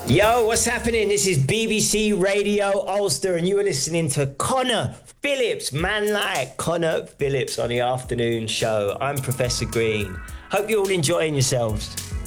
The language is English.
Yo, what's happening? This is BBC Radio Ulster, and you are listening to Connor Phillips, man like Connor Phillips on the afternoon show. I'm Professor Green. Hope you're all enjoying yourselves.